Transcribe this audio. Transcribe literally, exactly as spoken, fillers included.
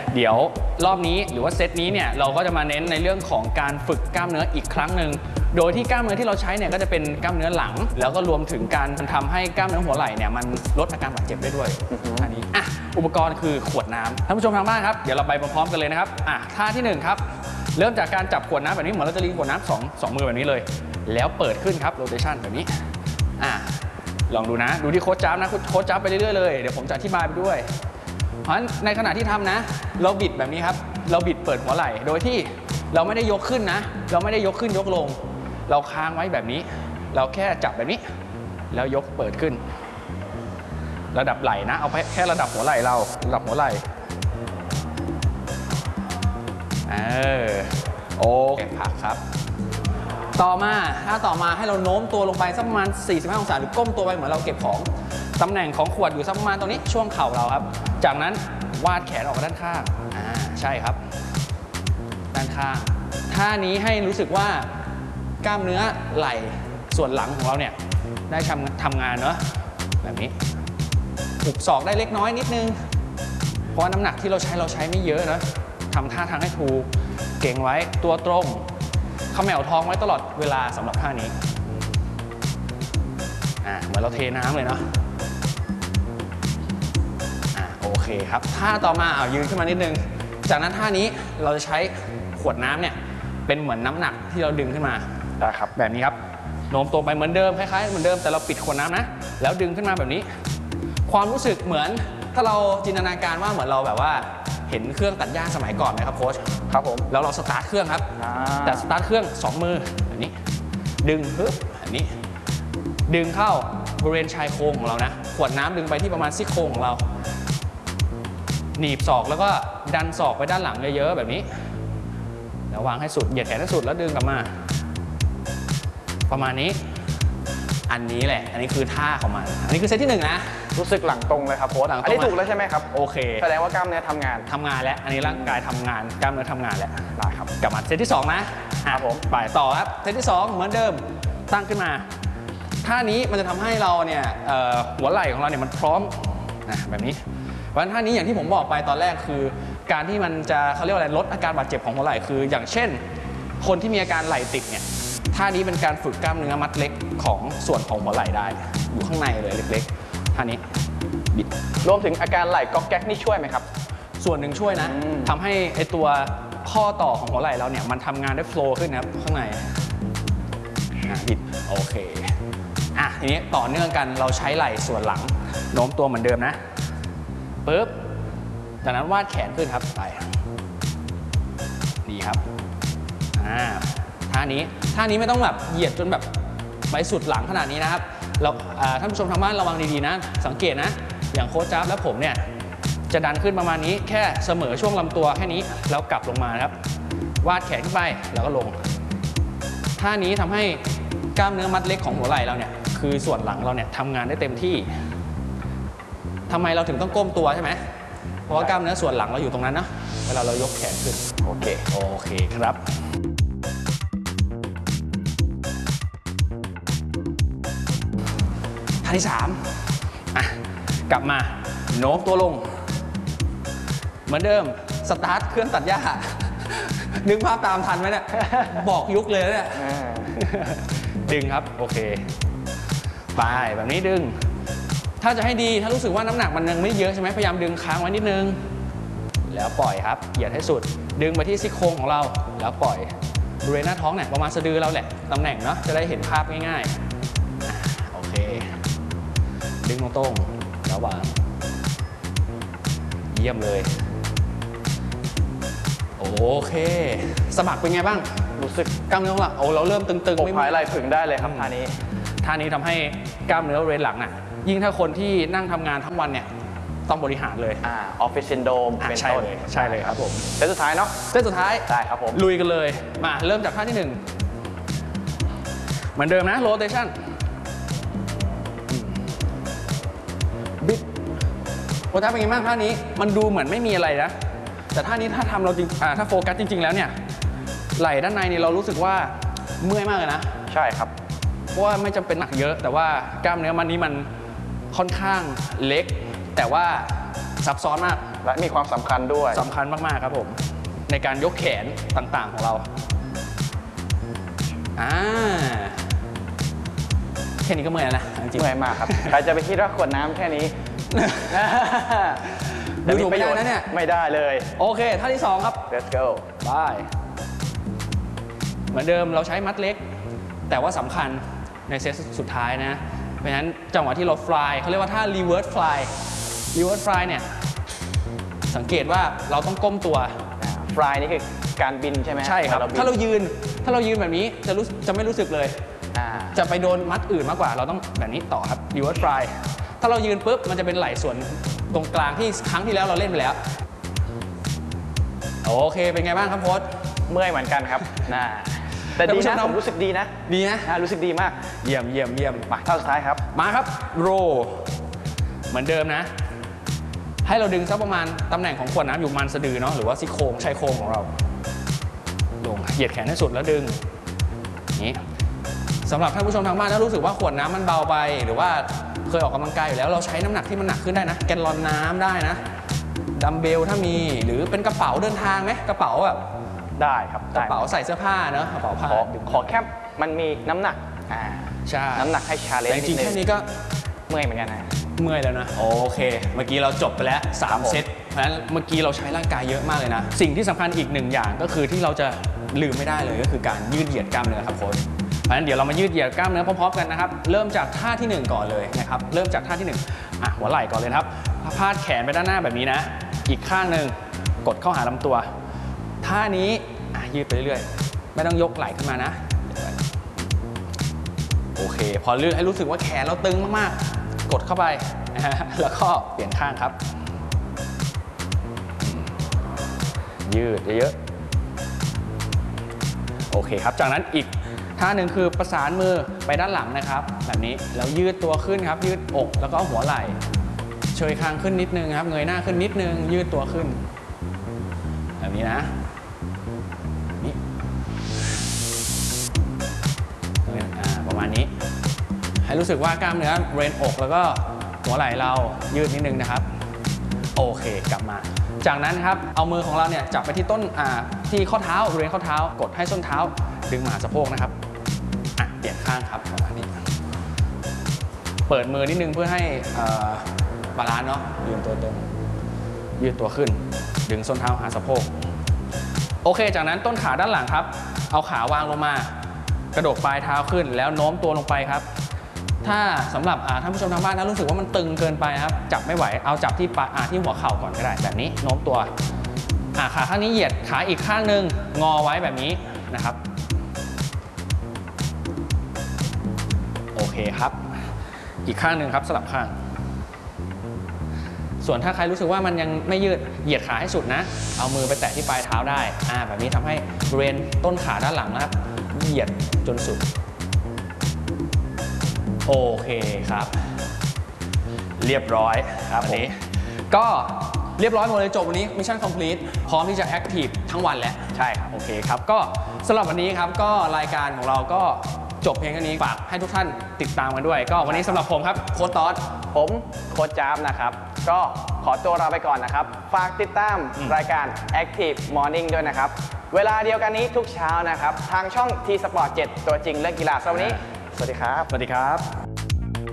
เดี๋ยวรอบนี้หรือว่าเซตนี้เนี่ยเราก็จะมาเน้นในเรื่องของการฝึกกล้ามเนื้ออีกครั้งหนึ่งโดยที่กล้ามเนื้อที่เราใช้เนี่ยก็จะเป็นกล้ามเนื้อหลังแล้วก็รวมถึงการทำให้กล้ามเนื้อหัวไหล่เนี่ยมันลดอาการบาดเจ็บได้ด้วยอันนี้อ่ะอุปกรณ์คือขวดน้ำท่านผู้ชมทางบ้านครับเดี๋ยวเราไปพร้อมๆกันเลยนะครับอ่ะท่าที่หนึ่งครับเริ่มจากการจับขวดน้ำแบบนี้เหมือนเราจะรีขวดน้ำสองสองมือแบบนี้เลยแล้วเปิดขึ้นครับโรเทชันแบบนี้อ่ะลองดูนะดูที่โค้ชจับนะโค้ชจับไปเรื่อยๆเลยเดี๋ยวผมจะอธิบายไปด้วยเพราะฉะนั้นในขณะที่ทำนะเราบิดแบบนี้ครับเราบิดเปิดหัวไหล่โดยที่เราไม่ได้ยกขึ้นนะเราไม่ได้ยกขึ้นยกลงเราค้างไว้แบบนี้เราแค่จับแบบนี้แล้วยกเปิดขึ้นระดับไหล่นะเอาแค่ระดับหัวไหล่เราระดับหัวไหล่เออโอเคพักครับต่อมาถ้าต่อมาให้เราโน้มตัวลงไปสักประมาณสี่สิบห้าองศาหรือก้มตัวไปเหมือนเราเก็บของตำแหน่งของขวดอยู่สักประมาณตรงนี้ช่วงเข่าเราครับจากนั้นวาดแขนออกมาด้านข้างอ่าใช่ครับด้านข้างท่านี้ให้รู้สึกว่ากล้ามเนื้อไหล่ส่วนหลังของเราเนี่ยได้ทำทำงานเนอะแบบนี้หุบศอกได้เล็กน้อยนิดนึงเพราะน้ำหนักที่เราใช้เราใช้ไม่เยอะนะทำท่าทางให้ถูกเก่งไว้ตัวตรงเขม่าท้องไว้ตลอดเวลาสำหรับท่านี้อ่าเหมือนเราเทน้ำเลยเนาะอ่าโอเคครับท่าต่อมาเอายืนขึ้นมานิดนึงจากนั้นท่านี้เราจะใช้ขวดน้ำเนี่ยเป็นเหมือนน้ำหนักที่เราดึงขึ้นมาได้ครับแบบนี้ครับโน้มตัวไปเหมือนเดิมคล้ายๆเหมือนเดิมแต่เราปิดขวดน้ำนะแล้วดึงขึ้นมาแบบนี้ความรู้สึกเหมือนถ้าเราจินตนาการว่าเหมือนเราแบบว่าเห็นเครื่องตัดหญ้าสมัยก่อนไหมครับโค้ชครับผมแล้วเราสตาร์ทเครื่องครับแต่สตาร์ทเครื่องสองมือแบบนี้ดึงปึ๊บแบบนี้ดึงเข้าบริเวณชายโครงของเรานะขวดน้ำดึงไปที่ประมาณซี่โครงของเราหนีบศอกแล้วก็ดันศอกไปด้านหลังเยอะๆแบบนี้แล้ววางให้สุดเหยียดแขนให้สุดแล้วดึงกลับมาประมาณนี้อันนี้แหละอันนี้คือท่าของมันอันนี้คือเซตที่หนึ่งนะรู้สึกหลังตรงเลยครับโค้ชอันนี้ถูกแล้วใช่ไหมครับโอเคแสดงว่ากล้ามเนื้อทำงานทำงานแล้วอันนี้ร่างกายทำงานกล้ามเนื้อทำงานแล้วได้ครับกลับมาเซตที่สองนะครับผมไปต่อครับเซตที่สองเหมือนเดิมตั้งขึ้นมาท่านี้มันจะทำให้เราเนี่ยหัวไหล่ของเราเนี่ยมันพร้อมนะแบบนี้เพราะฉะนั้นท่านี้อย่างที่ผมบอกไปตอนแรกคือการที่มันจะเขาเรียกว่าอะไรลดอาการบาดเจ็บของหัวไหล่คืออย่างเช่นคนที่มีอาการไหล่ติดเนี่ยท่านี้เป็นการฝึกกล้ามเนื้อมัดเล็กของส่วนของหัวไหล่ได้อยู่ข้างในเลยเล็กๆท่านี้บิดรวมถึงอาการไหล่ก๊อกแก๊กนี่ช่วยไหมครับส่วนหนึ่งช่วยนะทำให้ไอตัวข้อต่อของหัวไหล่เราเนี่ยมันทำงานได้โฟล์ขึ้นนะครับข้างในบิดโอเคอ่ะทีนี้ต่อเนื่องกันเราใช้ไหล่ส่วนหลังโน้มตัวเหมือนเดิมนะปึ๊บจากนั้นวาดแขนขึ้นครับไปดีครับอ่าท่านี้ท่านี้ไม่ต้องแบบเหยียดจนแบบไปสุดหลังขนาดนี้นะครับเราท่านผู้ชมทางบ้านระวังดีๆนะสังเกตนะอย่างโค้ชจับและผมเนี่ยจะดันขึ้นประมาณนี้แค่เสมอช่วงลำตัวแค่นี้แล้วกลับลงมาครับวาดแขนขึ้นไปแล้วก็ลงท่านี้ทำให้กล้ามเนื้อมัดเล็กของหัวไหล่เราเนี่ยคือส่วนหลังเราเนี่ยทำงานได้เต็มที่ทำไมเราถึงต้องก้มตัวใช่ไหมเพราะว่ากล้ามเนื้อส่วนหลังเราอยู่ตรงนั้นนะเวลาเรายกแขนขึ้นโอเคโอเคครับท่าที่สามอ่ะกลับมาโน้มตัวลงเหมือนเดิมสตาร์ทเครื่องตัดหญ้านึกภาพตามทันไหมเนี่ยบอกยุคเลยเนี่ยดึงครับโอเคไปแบบนี้ดึงถ้าจะให้ดีถ้ารู้สึกว่าน้ำหนักมันยังไม่เยอะใช่ไหมพยายามดึงค้างไว้นิดนึงแล้วปล่อยครับเหยียดให้สุดดึงไปที่ซี่โครงของเราแล้วปล่อยบริเวณหน้าท้องเนี่ยประมาณสะดือเราแหละตำแหน่งเนาะจะได้เห็นภาพง่ายๆโอเคดึงตรงๆแล้ววางเยี่ยมเลยโอเคสะบักเป็นไงบ้างรู้สึกกล้ามเนื้อหลังโอ้เราเริ่มตึงๆไม่มีอะไรผึ่งได้เลยครับท่านี้ท่านี้ทำให้กล้ามเนื้อบริเวณหลังน่ะยิ่งถ้าคนที่นั่งทำงานทั้งวันเนี่ยต้องบริหารเลยอ่าออฟฟิศซินโดรมเป็นต้นใช่เลยครับผมเซตสุดท้ายเนาะเซตสุดท้ายได้ครับผมลุยกันเลยมาเริ่มจากท่าที่หนึ่งเหมือนเดิมนะโรเทชั่นบิดโอ้ท่าเป็นไงบ้างท่านี้มันดูเหมือนไม่มีอะไรนะแต่ท่านี้ถ้าทำเราจริงอ่าถ้าโฟกัสจริงๆแล้วเนี่ยไหล่ด้านในนี่เรารู้สึกว่าเมื่อยมากเลยนะใช่ครับเพราะว่าไม่จำเป็นหนักเยอะแต่ว่ากล้ามเนื้อมันนี้มันค่อนข้างเล็กแต่ว่าซับซ้อนมากและมีความสำคัญด้วยสำคัญมากๆครับผมในการยกแขนต่างๆของเราอ่าแค่นี้ก็เมื่อยแล้วนะจริงเมื่อยมากครับใครจะไปคิดว่าขวดน้ำแค่นี้ดูถูกไม่ได้นะเนี่ยไม่ได้เลยโอเคท่าที่สองครับ let's go ไปเหมือนเดิมเราใช้มัดเล็กแต่ว่าสำคัญในเซตสุดท้ายนะเพราะฉะนั้นจังหวะที่เรา fly เขาเรียกว่าท่า reverse fly reverse fly เนี่ยสังเกตว่าเราต้องก้มตัว fly นี่คือการบินใช่ไหมใช่ครับถ้าเรายืนถ้าเรายืนแบบนี้จะรู้จะไม่รู้สึกเลยจะไปโดนมัดอื่นมากกว่าเราต้องแบบนี้ต่อครับ reverse fly ถ้าเรายืนปุ๊บมันจะเป็นไหล่ส่วนตรงกลางที่ครั้งที่แล้วเราเล่นไปแล้วโอเคเป็นไงบ้างครับโค้ชเมื่อยเหมือนกันครับนะแต่ดีนะผมรู้สึกดีนะดีนะรู้สึกดีมากเยี่ยมเยี่ยมเยี่ยมมาท่าสุดท้ายครับมาครับโรเหมือนเดิมนะให้เราดึงสักประมาณตำแหน่งของขวดน้ำอยู่มันสะดือเนาะหรือว่าซี่โครงชายโครงของเราลงเหยียดแขนให้สุดแล้วดึงนี้สำหรับท่านผู้ชมทางบ้านถ้ารู้สึกว่าขวดน้ำมันเบาไปหรือว่าเคยออกกำลังกายอยู่แล้วเราใช้น้ำหนักที่มันหนักขึ้นได้นะแกลลอนน้ำได้นะดัมเบลถ้ามีหรือเป็นกระเป๋าเดินทางไหมกระเป๋าแบบได้ครับกระเป๋าใส่เสื้อผ้าเนอะกระเป๋าผ้าขอแค่มันมีน้ำหนักอ่าใช่น้ำหนักให้ชาเลนจ์จริงๆแค่นี้ก็เมื่อยเหมือนกันนะเมื่อยแล้วนะโอเคเมื่อกี้เราจบไปแล้วสามเซตเพราะฉะนั้นเมื่อกี้เราใช้ร่างกายเยอะมากเลยนะสิ่งที่สำคัญอีกหนึ่งอย่างก็คือที่เราจะลืมไม่ได้เลยก็คือการยืดเหยียดกล้ามเนื้อครับโค้ชเพราะฉะนั้นเดี๋ยวเรามายืดเหยียดกล้ามเนื้อพร้อมๆกันนะครับเริ่มจากท่าที่หนึ่งก่อนเลยนะครับเริ่มจากท่าที่หนึ่งอ่ะหัวไหล่ก่อนเลยครับพาดแขนไปด้านหน้าแบบนี้นะอีกข้างหนึ่งกดเข้าหาลำตัวท่านี้ยืดไปเรื่อยๆไม่ต้องยกไหล่ขึ้นมานะโอเคพอลื่นให้รู้สึกว่าแขนเราตึงมากๆกดเข้าไปนะฮะแล้วก็เปลี่ยนข้างครับยืดเยอะๆโอเคครับจากนั้นอีกท่าหนึ่งคือประสานมือไปด้านหลังนะครับแบบนี้แล้วยืดตัวขึ้นครับยืดอกแล้วก็หัวไหล่เชยคางขึ้นนิดนึงครับเงยหน้าขึ้นนิดนึงยืดตัวขึ้นแบบนี้นะนี่ประมาณนี้ให้รู้สึกว่ากล้ามเนื้อเรนอกแล้วก็หัวไหล่เรายืดนิดนึงนะครับโอเคกลับมาจากนั้นครับเอามือของเราเนี่ยจับไปที่ต้นอ่าที่ข้อเท้าบริเวณข้อเท้ากดให้ส้นเท้าดึงมาหาสะโพกนะครับอ่ะเปลี่ยนข้างครับประมาณนี้เปิดมือนิดนึงเพื่อให้บาลานซ์เนาะยืนตัวตรงยืดตัวขึ้นดึงส้นเท้าหาสะโพกโอเคจากนั้นต้นขาด้านหลังครับเอาขาวางลงมากระดกปลายเท้าขึ้นแล้วโน้มตัวลงไปครับถ้าสำหรับท่านผู้ชมทางบ้านถ้ารู้สึกว่ามันตึงเกินไปครับจับไม่ไหวเอาจับที่ปาที่หัวเข่าก่อนก็ได้แบบนี้โน้มตัวขาข้างนี้เหยียดขาอีกข้างหนึ่งงอไว้แบบนี้นะครับโอเคครับอีกข้างหนึ่งครับสลับข้างส่วนถ้าใครรู้สึกว่ามันยังไม่ยืดเหยียดขาให้สุดนะเอามือไปแตะที่ปลายเท้าได้อ่าแบบนี้ทำให้บริเวณต้นขาด้านหลังนะครับเหยียดจนสุดโอเคครับเรียบร้อยครับวันนี้ก็เรียบร้อยหมดเลยจบวันนี้มิชชั่นคอมพลีทพร้อมที่จะแอคทีฟทั้งวันแล้วใช่ครับโอเคครับก็สำหรับวันนี้ครับก็รายการของเราก็จบเพียงแค่นี้ฝากให้ทุกท่านติดตามกันด้วยก็วันนี้สำหรับผมครับโค้ชต๊อดผมโค้ชจ๊าบนะครับก็ขอตัวลาไปก่อนนะครับฝากติดตามรายการ Active Morning ด้วยนะครับเวลาเดียวกันนี้ทุกเช้านะครับทางช่อง T Sport เจ็ดตัวจริงเรื่องกีฬาสำหรับวันนี้สวัสดีครับสวัสดีครับ